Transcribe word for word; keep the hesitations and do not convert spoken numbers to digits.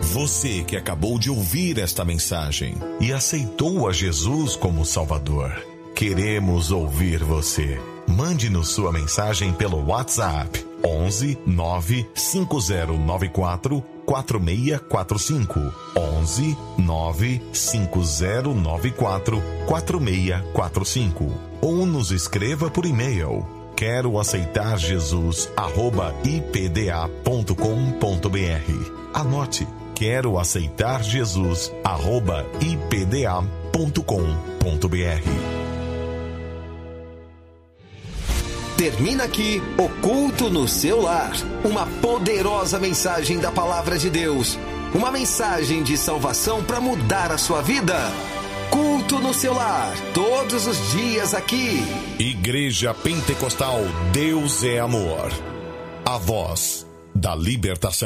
Você que acabou de ouvir esta mensagem e aceitou a Jesus como Salvador, queremos ouvir você. Mande-nos sua mensagem pelo WhatsApp onze nove cinco zero nove quatro quatro seis quatro cinco onze nove cinco zero nove quatro quatro seis quatro cinco ou nos escreva por e-mail quero aceitar Jesus arroba i p d a ponto com ponto b r. Anote, quero aceitar Jesus arroba i p d a ponto com ponto b r. Termina aqui o Culto no Seu Lar. Uma poderosa mensagem da Palavra de Deus. Uma mensagem de salvação para mudar a sua vida. Culto no Seu Lar. Todos os dias aqui. Igreja Pentecostal Deus é Amor. A voz da libertação.